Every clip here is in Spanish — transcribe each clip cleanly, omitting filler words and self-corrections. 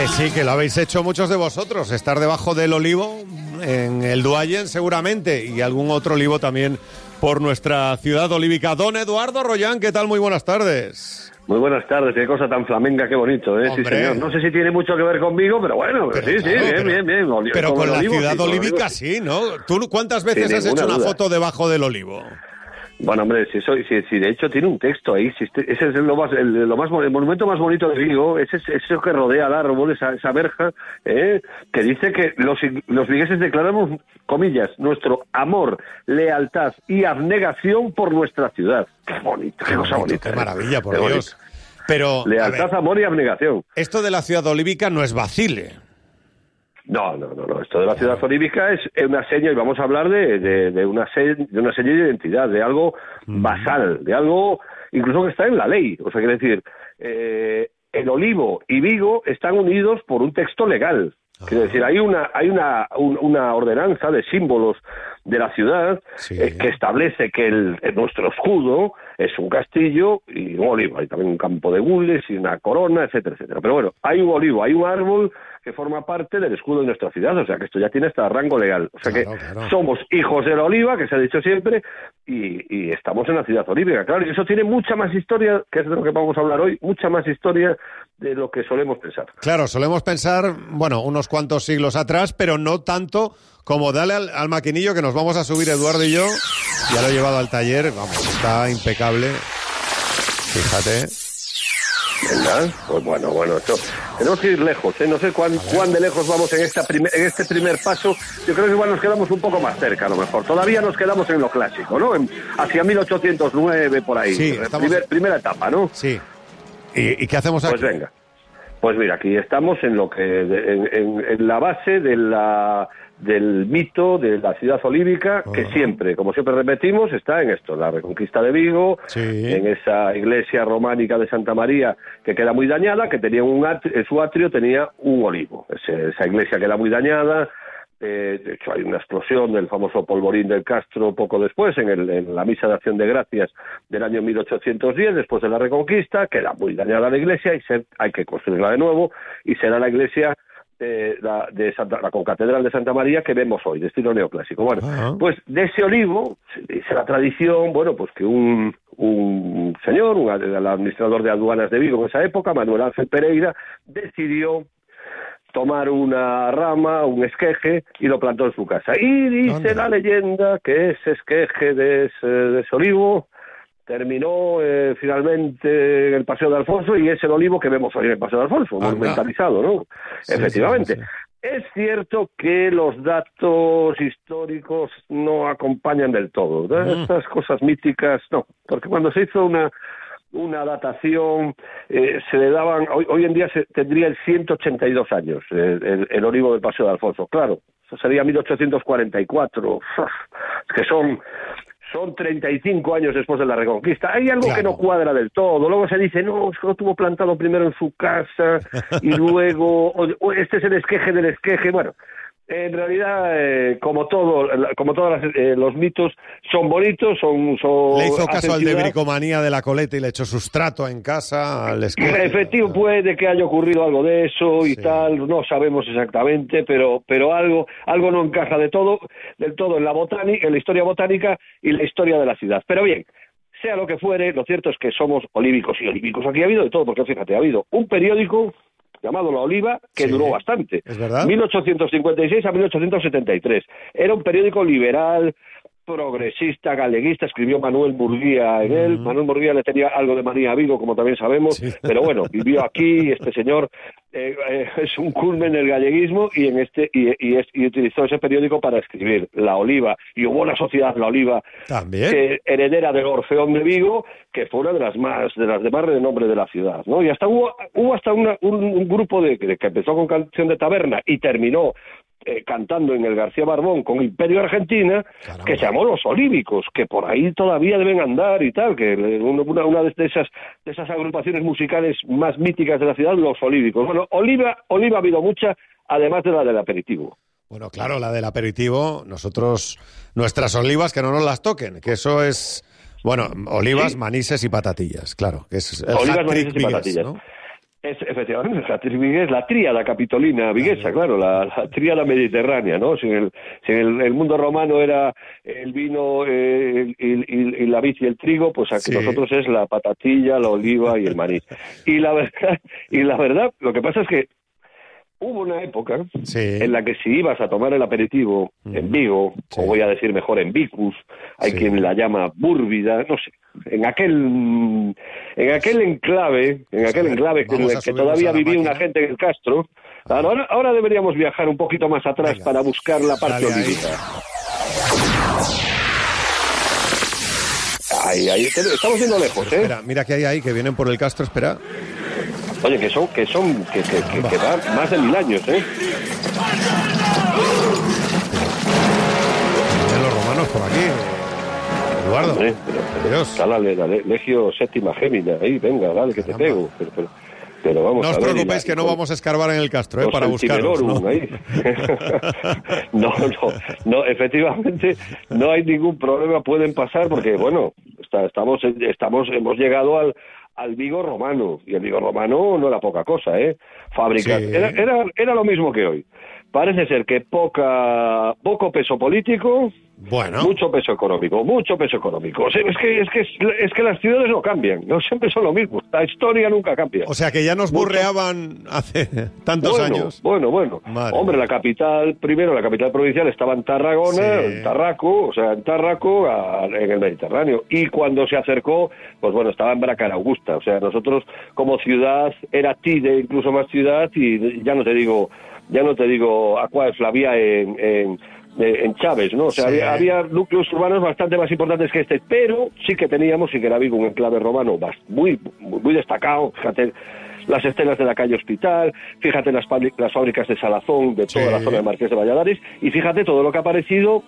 sí, que lo habéis hecho muchos de vosotros, estar debajo del olivo, en el Duayen seguramente, y algún otro olivo también por nuestra ciudad olívica. Don Eduardo Rollán, ¿qué tal? Muy buenas tardes. Muy buenas tardes, qué cosa tan flamenca, qué bonito, ¿eh? Sí, señor. No sé si tiene mucho que ver conmigo, pero bueno, pero sí, claro, sí, bien. Pero con la ciudad olívica sí, ¿no? ¿Tú cuántas veces has hecho una foto debajo del olivo? Bueno, hombre, si de hecho tiene un texto ahí, ese es el monumento más bonito de Vigo, ese que rodea el árbol, esa verja, que dice que los vigueses declaramos, comillas, nuestro amor, lealtad y abnegación por nuestra ciudad. Qué bonito, qué cosa bonita. Qué maravilla, por Dios. Pero, lealtad, amor y abnegación. Esto de la ciudad olívica no es vacile. No. Esto de la ciudad olívica es una seña, y vamos a hablar de una seña de identidad, de algo basal, de algo incluso que está en la ley. O sea, quiere decir, el olivo y Vigo están unidos por un texto legal. Quiere decir, hay una ordenanza de símbolos de la ciudad que establece que nuestro escudo es un castillo y un olivo. Hay también un campo de gules y una corona, etcétera, etcétera. Pero bueno, hay un olivo, hay un árbol que forma parte del escudo de nuestra ciudad. O sea, que esto ya tiene hasta rango legal. O sea, claro. Somos hijos de la oliva, que se ha dicho siempre, y estamos en la ciudad olívica. Claro, y eso tiene mucha más historia, que es de lo que vamos a hablar hoy, mucha más historia de lo que solemos pensar. Claro, solemos pensar, bueno, unos cuantos siglos atrás, pero no tanto como dale al maquinillo que nos vamos a subir Eduardo y yo. Ya lo he llevado al taller, vamos, está impecable. Fíjate. ¿Verdad? Pues bueno, esto, tenemos que ir lejos, ¿eh? No sé cuán de lejos vamos en este primer paso. Yo creo que igual nos quedamos un poco más cerca, a lo mejor. Todavía nos quedamos en lo clásico, ¿no? Hacia 1809, por ahí. Sí, primera etapa, ¿no? Sí. ¿Y qué hacemos aquí? Pues venga. Pues mira, aquí estamos en lo que en la base del mito de la ciudad olívica, que siempre, como siempre repetimos, está en esto, la Reconquista de Vigo, en esa iglesia románica de Santa María que queda muy dañada, que tenía en su atrio tenía un olivo. Esa iglesia queda muy dañada. De hecho, hay una explosión del famoso polvorín del Castro poco después, en la misa de Acción de Gracias del año 1810, después de la Reconquista. Queda muy dañada la iglesia y hay que construirla de nuevo, y será la iglesia la concatedral de Santa María que vemos hoy, de estilo neoclásico. Bueno, pues de ese olivo, dice la tradición, bueno, pues que un señor, el administrador de aduanas de Vigo en esa época, Manuel Ángel Pereira, decidió tomar una rama, un esqueje, y lo plantó en su casa. Y dice la leyenda que ese esqueje de ese olivo terminó finalmente en el Paseo de Alfonso, y es el olivo que vemos hoy en el Paseo de Alfonso, monumentalizado, ¿no? Sí, efectivamente. Sí. Es cierto que los datos históricos no acompañan del todo. Estas cosas míticas, no, porque cuando se hizo una datación, se le daban, hoy en día tendría el 182 años, el olivo del Paseo de Alfonso, claro, eso sería 1844, que son 35 años después de la Reconquista. Hay algo que no cuadra del todo. Luego se dice, no, es que lo tuvo plantado primero en su casa y luego, o este es el esqueje del esqueje. Bueno, en realidad, como todos los mitos, son bonitos, son Le hizo caso al de bricomanía de la Coleta y le echó sustrato en casa al esqueje. Efectivo, puede que haya ocurrido algo de eso y tal, no sabemos exactamente, pero algo no encaja del todo en la historia botánica y la historia de la ciudad. Pero bien, sea lo que fuere, lo cierto es que somos olívicos y olívicos. Aquí ha habido de todo, porque fíjate, ha habido un periódico llamado La Oliva, que duró bastante, ¿es verdad? 1856 a 1873. Era un periódico liberal, progresista, galeguista, escribió Manuel Murguía en él. Manuel Murguía le tenía algo de manía a Vigo, como también sabemos, pero bueno, vivió aquí, este señor es un culmen del galleguismo, y utilizó ese periódico para escribir La Oliva, y hubo una sociedad, La Oliva, heredera del Orfeón de Vigo, que fue una de las de más renombre de la ciudad, ¿no? Y hasta hubo hasta un grupo que empezó con canción de taberna y terminó cantando en el García Barbón con Imperio Argentina, que se llamó Los Olívicos, que por ahí todavía deben andar y tal, que una de esas agrupaciones musicales más míticas de la ciudad, Los Olívicos. Bueno, oliva ha habido mucha, además de la del aperitivo. Bueno, claro, la del aperitivo, nuestras olivas que no nos las toquen, que eso es, bueno, olivas, manises y patatillas, claro, que es el olivas, manises y patatillas, ¿no? Efectivamente, Beatriz Vigués, la tríada capitolina viguesa, claro, la tríada mediterránea, ¿no? Si el mundo romano era el vino, y la vid y el trigo, pues aquí nosotros es la patatilla, la oliva y el maní. Y la verdad, lo que pasa es que hubo una época en la que si ibas a tomar el aperitivo en Vigo, o voy a decir mejor en Vicus, hay quien la llama Búrbida, no sé, en aquel enclave que todavía vivía una gente en el Castro. Ahora deberíamos viajar un poquito más atrás para buscar la parte olívica. Ahí, estamos yendo lejos, ¿eh? Espera, mira que hay ahí, que vienen por el Castro, espera. Oye, que va más de 1000 años, ¿eh? Vienen los romanos por aquí, Eduardo. Hombre, pero está la Legio Séptima Gémina, ahí, venga, dale, que te pego. Pero vamos no os preocupéis que no vamos a escarbar en el Castro, para buscarlos, ¿no? Ahí. No, efectivamente, no hay ningún problema, pueden pasar, porque, bueno, hemos llegado al Vigo romano, y el Vigo romano no era poca cosa, ¿eh? Fábricas, era lo mismo que hoy. Parece ser que poco peso político, mucho peso económico. O sea, es que las ciudades no cambian, no siempre son lo mismo. La historia nunca cambia. O sea, que ya nos burreaban hace tantos años. Bueno. Madre. Hombre, la capital provincial estaba en Tarragona, en Tarraco, en el Mediterráneo. Y cuando se acercó, pues bueno, estaba en Bracara Augusta. O sea, nosotros como ciudad era Tide, incluso más ciudad, y ya no te digo Aqua Flavia en Chávez, ¿no? O sea, había núcleos urbanos bastante más importantes que este, pero sí que era Vigo un enclave romano muy, muy destacado. Fíjate las escenas de la calle Hospital, fíjate las fábricas de salazón de toda la zona de Marqués de Valladares, y fíjate todo lo que ha aparecido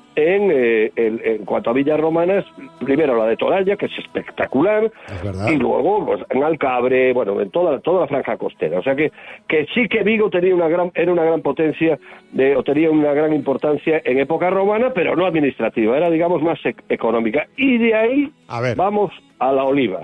en cuanto a villas romanas. Primero la de Toralla, que es espectacular, y luego pues, en Alcabre, bueno, en toda la franja costera. O sea que sí que Vigo era una gran potencia, o tenía una gran importancia en época romana, pero no administrativa, era, digamos, más económica. Y de ahí vamos a la oliva,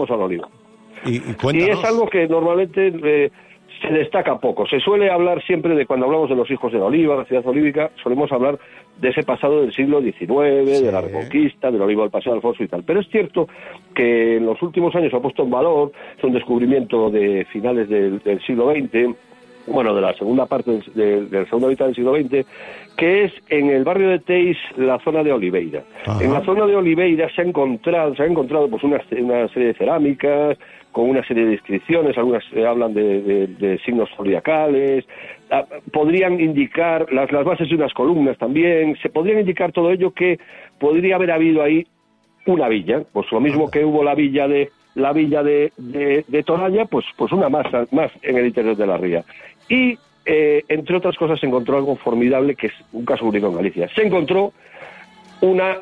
Y es algo que normalmente se destaca poco. Se suele hablar siempre de, cuando hablamos de los hijos de la oliva, la ciudad olívica, solemos hablar de ese pasado del siglo XIX, de la Reconquista, del olivo del Paseo de Alfonso y tal. Pero es cierto que en los últimos años se ha puesto en valor, es un descubrimiento de finales del siglo XX, bueno, de la segunda parte de la segunda mitad del siglo XX, que es en el barrio de Teis, la zona de Oliveira. Ajá. En la zona de Oliveira se ha encontrado pues una serie de cerámicas con una serie de inscripciones, algunas hablan de signos zodiacales, podrían indicar las bases de unas columnas también, se podrían indicar todo ello, que podría haber habido ahí una villa, pues lo mismo que hubo la villa de Toralla, pues una más en el interior de la ría. Y entre otras cosas se encontró algo formidable, que es un caso único en Galicia. Se encontró una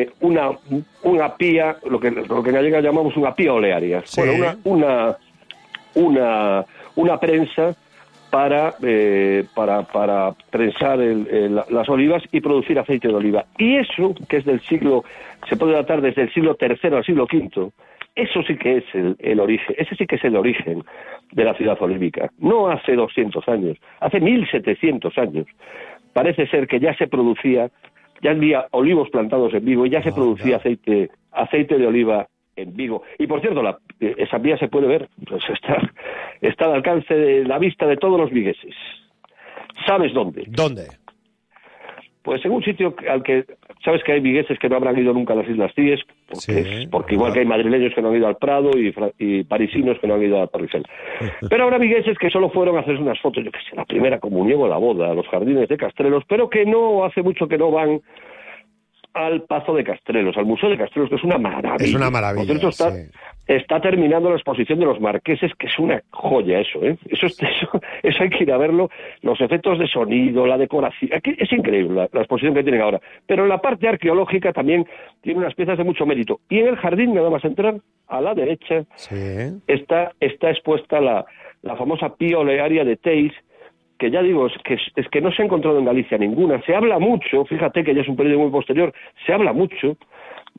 pía, lo que en gallega llamamos una pía olearia. Sí. Bueno, una prensa para prensar las olivas y producir aceite de oliva. Y eso, que es se puede datar desde el siglo III al siglo V, eso sí que es el origen, ese sí que es el origen de la ciudad olívica. No hace 200 años, hace 1700 años. Parece ser que ya se producía, ya había olivos plantados en Vigo y ya se producía aceite de oliva en Vigo. Y por cierto, esa vía se puede ver, pues está al alcance de la vista de todos los vigueses. ¿Sabes dónde? ¿Dónde? Pues en un sitio al que, sabes que hay vigueses que no habrán ido nunca a las Islas Cíes, porque igual que hay madrileños que no han ido al Prado y parisinos que no han ido al Parrisel. Pero habrá vigueses que solo fueron a hacerse unas fotos, yo qué sé, la primera comunión o la boda, a los jardines de Castrelos, pero que no hace mucho que no van al Pazo de Castrelos, al Museo de Castrelos, que es una maravilla. Es una maravilla, por cierto, está terminando la exposición de los marqueses, que es una joya eso, ¿eh? Eso hay que ir a verlo, los efectos de sonido, la decoración, es increíble la exposición que tienen ahora. Pero en la parte arqueológica también tiene unas piezas de mucho mérito. Y en el jardín, nada más entrar, a la derecha, está expuesta la famosa pía olearia de Teis, que ya digo, es que no se ha encontrado en Galicia ninguna. Se habla mucho, fíjate que ya es un periodo muy posterior, se habla mucho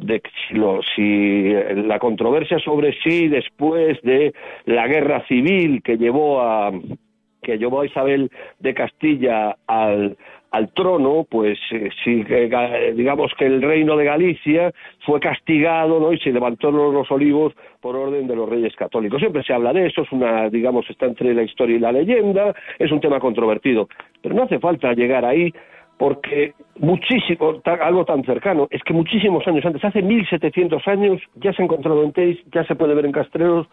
de si la controversia sobre si después de la guerra civil que llevó a Isabel de Castilla al trono, pues si digamos que el reino de Galicia fue castigado, ¿no? Y se levantó los olivos por orden de los reyes católicos. Siempre se habla de eso, está entre la historia y la leyenda, es un tema controvertido, pero no hace falta llegar ahí, porque algo tan cercano, es que muchísimos años antes, hace 1700 años, ya se ha encontrado en Teis, ya se puede ver en Castrelos,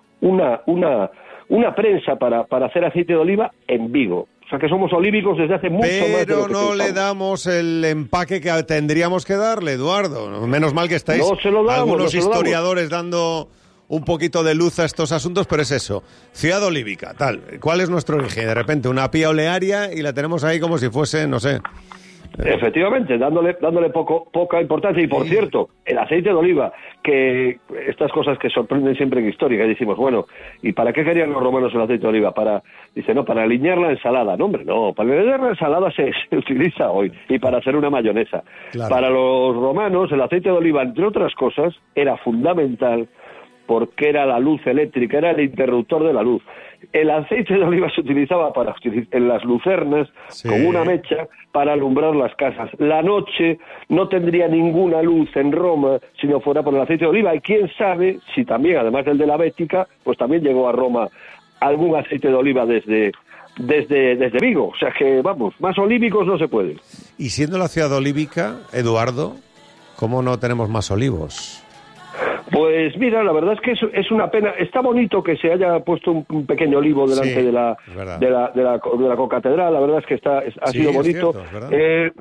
una prensa para hacer aceite de oliva en Vigo. O sea que somos olívicos desde hace mucho más de lo que Pero no pensamos. le damos el empaque que tendríamos que darle, Eduardo. Menos mal que estáis algunos historiadores dando un poquito de luz a estos asuntos, pero es eso. Ciudad olívica, tal. ¿Cuál es nuestro origen? De repente una pía olearia y la tenemos ahí como si fuese, no sé... Efectivamente, dándole poca importancia. Y por cierto, el aceite de oliva, que estas cosas que sorprenden siempre en historia, que decimos, bueno, ¿y para qué querían los romanos el aceite de oliva? Para aliñar la ensalada. No, hombre, no, para aliñar la ensalada se utiliza hoy, y para hacer una mayonesa. Claro. Para los romanos el aceite de oliva, entre otras cosas, era fundamental porque era la luz eléctrica, era el interruptor de la luz. El aceite de oliva se utilizaba en las lucernas, con una mecha, para alumbrar las casas. La noche no tendría ninguna luz en Roma si no fuera por el aceite de oliva. Y quién sabe si también, además del de la Bética, pues también llegó a Roma algún aceite de oliva desde Vigo. O sea que, vamos, más olívicos no se puede. Y siendo la ciudad olívica, Eduardo, ¿cómo no tenemos más olivos? Pues mira, la verdad es que es una pena. Está bonito que se haya puesto un pequeño olivo delante de la concatedral. La verdad es que ha sido bonito. Cierto,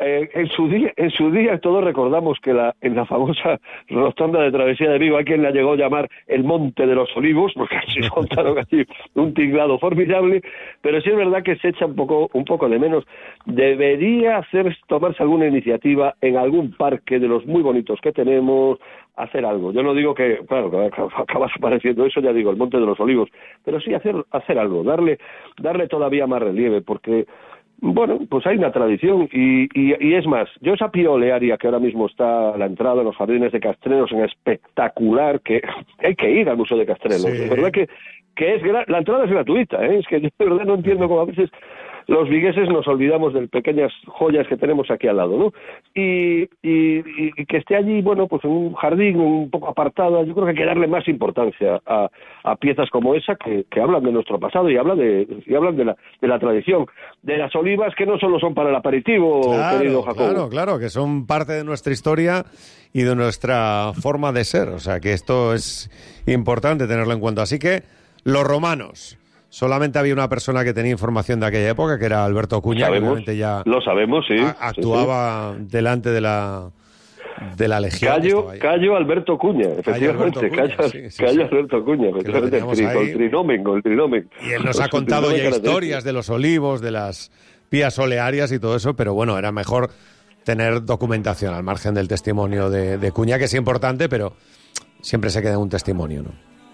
en su día todos recordamos que en la famosa rotonda de Travesía de Vigo hay quien la llegó a llamar el Monte de los Olivos, porque así contaron así un tinglado formidable. Pero sí es verdad que se echa un poco de menos. Debería tomarse alguna iniciativa en algún parque de los muy bonitos que tenemos, hacer algo. Yo no digo que, claro, que acabas apareciendo eso, ya digo, el Monte de los Olivos, pero sí hacer algo, darle todavía más relieve, porque, bueno, pues hay una tradición, y es más, yo esa pía olearia que ahora mismo está a la entrada de los jardines de Castrelos, en espectacular, que hay que ir al Museo de Castrelos, sí. Es verdad que la entrada es gratuita, es que yo de verdad no entiendo cómo a veces los vigueses nos olvidamos de pequeñas joyas que tenemos aquí al lado, ¿no? Y que esté allí, bueno, pues en un jardín un poco apartada, yo creo que hay que darle más importancia a piezas como esa que hablan de nuestro pasado y hablan de la tradición, de las olivas que no solo son para el aperitivo, querido Jacobo. Claro, que son parte de nuestra historia y de nuestra forma de ser, o sea que esto es importante tenerlo en cuenta. Así que los romanos... Solamente había una persona que tenía información de aquella época, que era Alberto Cuña, que obviamente ya lo sabemos, sí. Actuaba delante de la legión. Cayo Alberto Cuña, efectivamente. Cayo Alberto Cuña, efectivamente. El trinomen. Y él nos ha contado ya historias de los olivos, de las pías olearias y todo eso, pero bueno, era mejor tener documentación al margen del testimonio de Cuña, que es importante, pero siempre se queda un testimonio, ¿no?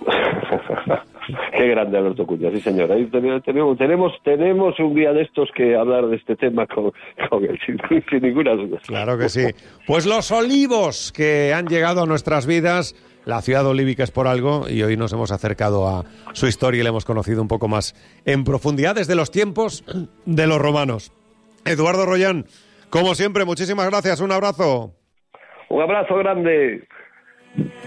Qué grande Alberto Cuña, sí señor. Ahí tenemos un día de estos que hablar de este tema con él, sin ninguna duda. Claro que sí. Pues los olivos que han llegado a nuestras vidas, la ciudad olívica es por algo, y hoy nos hemos acercado a su historia y la hemos conocido un poco más en profundidad desde los tiempos de los romanos. Eduardo Rollán, como siempre, muchísimas gracias, un abrazo. Un abrazo grande.